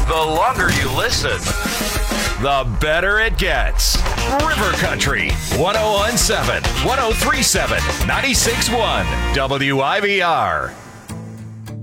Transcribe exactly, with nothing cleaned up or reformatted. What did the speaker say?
The longer you listen, the better it gets. River Country, one oh one point seven, one oh three point seven, ninety-six point one, W I V R.